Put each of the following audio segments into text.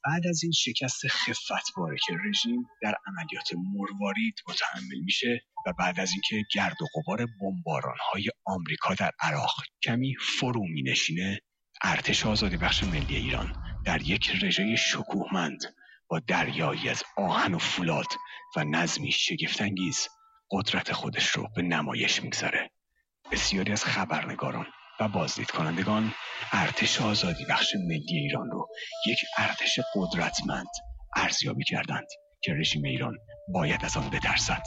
بعد از این شکست خفتباره که رژیم در عملیات مروارید متحمل میشه و بعد از اینکه گرد و غبار بمباران‌های آمریکا در عراق کمی فرو می‌نشینه، ارتش آزادی بخش ملی ایران در یک رژه شکوهمند با دریایی از آهن و فولاد و نظمی شگفت‌انگیز قدرت خودش رو به نمایش میگذاره. بسیاری از خبرنگاران و بازدید کنندگان ارتش آزادی بخش ملی ایران رو یک ارتش قدرتمند ارزیابی کردند که رژیم ایران باید از آن بترسد.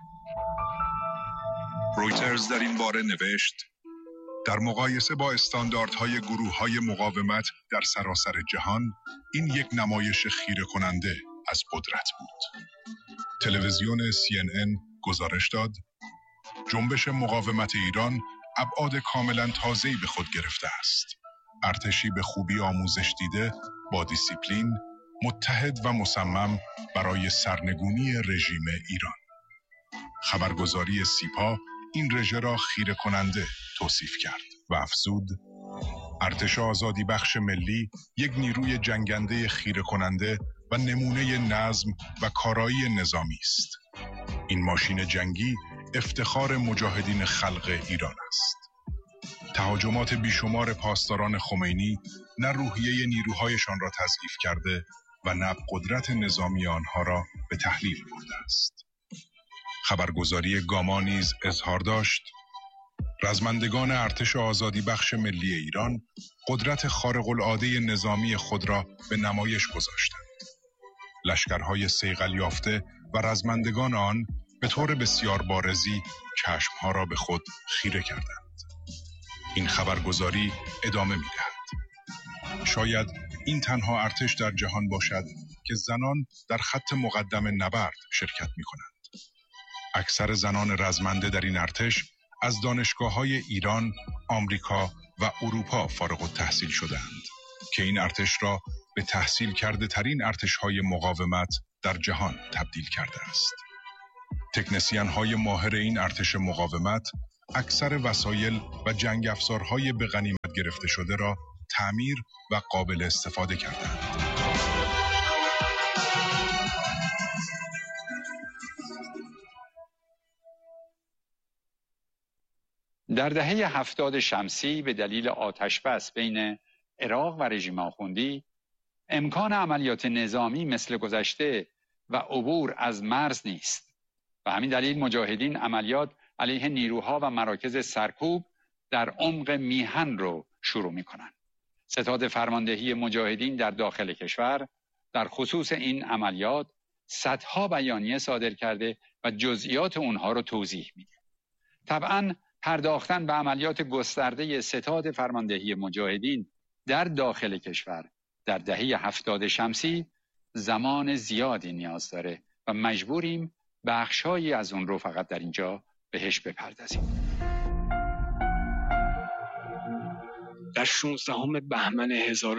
رویترز در این باره نوشت: در مقایسه با استانداردهای گروه‌های مقاومت در سراسر جهان، این یک نمایش خیره کننده از قدرت بود. تلویزیون CNN گزارش داد: جنبش مقاومت ایران ابعاد کاملا تازه‌ای به خود گرفته است. ارتشی به خوبی آموزش دیده، با دیسیپلین، متحد و مصمم برای سرنگونی رژیم ایران. خبرگزاری سیپا این رژه را خیره کننده توصیف کرد و افزود: ارتش آزادی بخش ملی یک نیروی جنگنده خیره کننده و نمونه نظم و کارایی نظامی است. این ماشین جنگی افتخار مجاهدین خلق ایران است. تهاجمات بیشمار پاسداران خمینی نه روحیه نیروهایشان را تضعیف کرده و نه قدرت نظامی آنها را به تحلیل برده است. خبرگزاری گاما نیز اظهار داشت: رزمندگان ارتش آزادی بخش ملی ایران قدرت خارق العاده نظامی خود را به نمایش گذاشتند. لشکرهای صیقل یافته و رزمندگان آن به طور بسیار بارزی چشمها را به خود خیره کردند. این خبرگزاری ادامه می‌دهد: شاید این تنها ارتش در جهان باشد که زنان در خط مقدم نبرد شرکت می‌کنند. اکثر زنان رزمنده در این ارتش از دانشگاه‌های ایران، آمریکا و اروپا فارغ التحصیل شده‌اند که این ارتش را به تحصیل کرده ترین ارتش‌های مقاومت در جهان تبدیل کرده است. تکنسین‌های ماهر این ارتش مقاومت اکثر وسایل و جنگ افزارهای به غنیمت گرفته شده را تعمیر و قابل استفاده کردند. در دهه 70 شمسی به دلیل آتش‌بس بین عراق و رژیم آخوندی امکان عملیات نظامی مثل گذشته و عبور از مرز نیست و همین دلیل مجاهدین عملیات علیه نیروها و مراکز سرکوب در عمق میهن رو شروع می‌کنند. ستاد فرماندهی مجاهدین در داخل کشور در خصوص این عملیات صدها بیانیه صادر کرده و جزئیات اونها رو توضیح میده. طبعاً پرداختن به عملیات گسترده ستاد فرماندهی مجاهدین در داخل کشور در دهه 70 شمسی زمان زیادی نیاز داره و مجبوریم بخشایی از اون رو فقط در اینجا بهش بپردازیم. در 16 بهمن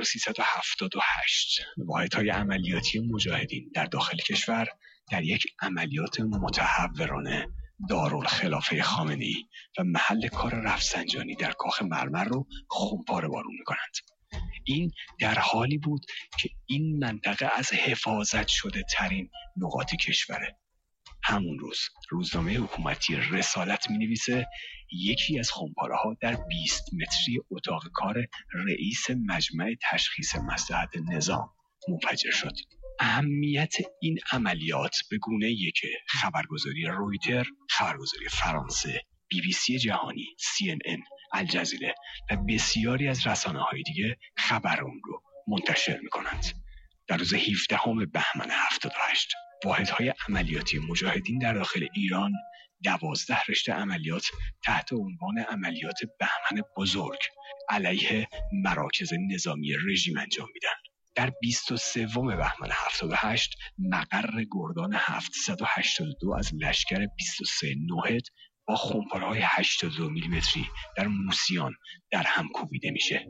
1378 واحدهای عملیاتی مجاهدین در داخل کشور در یک عملیات متحورانه دارالخلافه خامنه‌ای و محل کار رفسنجانی در کاخ مرمر رو خونپاره بارون می‌کنند. این در حالی بود که این منطقه از حفاظت شده ترین نقاط کشوره. همون روز روزنامه حکومتی رسالت می‌نویسه یکی از خونپاره‌ها در 20 متری اتاق کار رئیس مجمع تشخیص مصلحت نظام منفجر شد. اهمیت این عملیات به گونه‌ایه که خبرگزاری رویتر، خبرگزاری فرانسه، BBC جهانی، CNN، الجزیره و بسیاری از رسانه‌های دیگه خبر اون رو منتشر می‌کنند. در روز 17 بهمن 78 واحدهای عملیاتی مجاهدین در داخل ایران 12 رشته عملیات تحت عنوان عملیات بهمن بزرگ علیه مراکز نظامی رژیم انجام میدن. در 23 بهمن 78 مقر گردان 782 از لشکر 23 نوحد با خونپاره‌های 82 میلیمتری در موسیان در هم کوبیده میشه.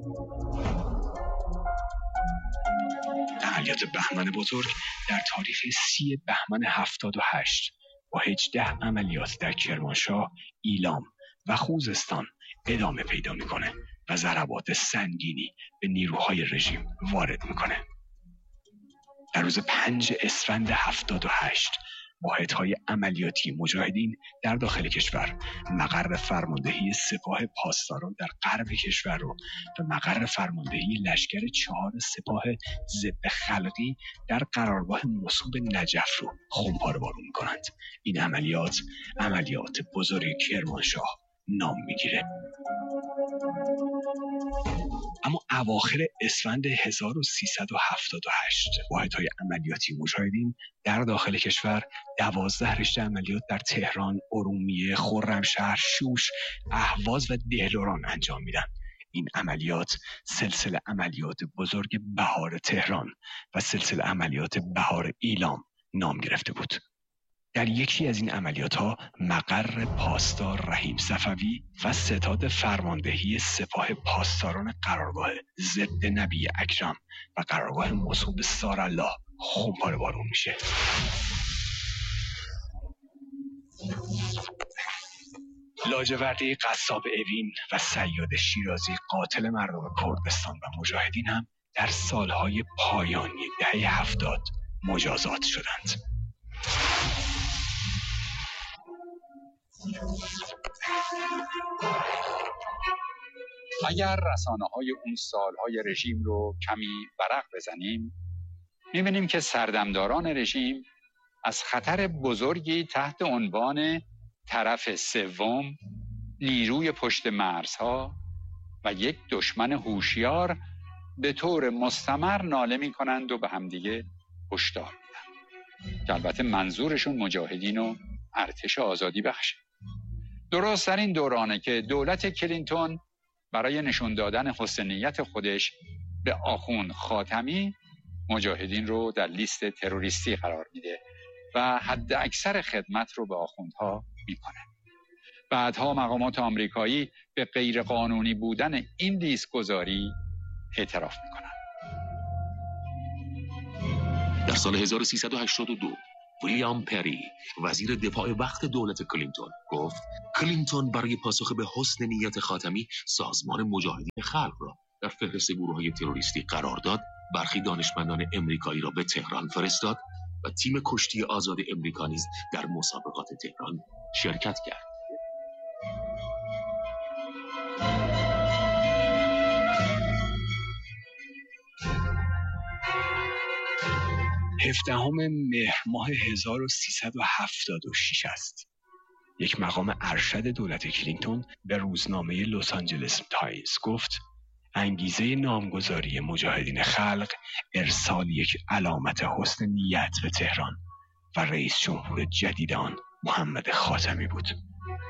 عملیات بهمن بزرگ در تاریخ 30 بهمن 78 با 18 عملیات در کرمانشاه، ایلام و خوزستان ادامه پیدا میکنه و ضربات سنگینی به نیروهای رژیم وارد میکنه. در روز 5 اسفند 78 واحدهای عملیاتی مجاهدین در داخل کشور مقر فرماندهی سپاه پاسداران در غرب کشور رو و مقر فرماندهی لشکر 4 سپاه ضد خلقی در قرارگاه مصوب نجف رو خونپاره بارون می‌کنند. این عملیات بزرگ کرمانشاه نام میگیره. اما اواخر اسفند 1378 واحدهای عملیاتی مجاهدین در داخل کشور 12 رشته عملیات در تهران، ارومیه، خرمشهر، شوش، اهواز و دهلوران انجام میدن. این عملیات سلسله عملیات بزرگ بهار تهران و سلسله عملیات بهار ایلام نام گرفته بود. در یکی از این عملیات‌ها مقر پاسدار رحیم صفوی و ستاد فرماندهی سپاه پاسداران قرارگاه ضد نبی اکرم و قرارگاه مصوب سارالله خونپاره بارون میشه. لاجوردی قصاب اوین و صیاد شیرازی قاتل مردم کردستان و مجاهدین هم در سالهای پایانی دهه 70 مجازات شدند. اگر رسانه‌های اون سالهای رژیم رو کمی ورق بزنیم، می‌بینیم که سردمداران رژیم از خطر بزرگی تحت عنوان طرف سوم، نیروی پشت مرزها و یک دشمن هوشیار به طور مستمر ناله می‌کنند و به همدیگه هشدار میدن که البته منظورشون مجاهدین و ارتش آزادی بخشه. درست در این دورانه که دولت کلینتون برای نشون دادن حسن نیت خودش به آخوند خاتمی مجاهدین رو در لیست تروریستی قرار میده و حد اکثر خدمت رو به آخوندها میکنه. بعدها مقامات آمریکایی به غیر قانونی بودن این لیست گذاری اعتراف میکنن. در سال 1382 ویلیام پری وزیر دفاع وقت دولت کلینتون گفت کلینتون برای پاسخ به حسن نیت خاتمی سازمان مجاهدین خلق را در فهرست گروه‌های تروریستی قرار داد، برخی دانشمندان امریکایی را به تهران فرستاد و تیم کشتی آزاد امریکا نیز در مسابقات تهران شرکت کرد. هفدهم مهر ماه 1376 است. یک مقام ارشد دولت کلینتون به روزنامه لس آنجلس تایمز گفت انگیزه نامگذاری مجاهدین خلق ارسال یک علامت حسن نیت به تهران و رئیس جمهور جدید آن محمد خاتمی بود.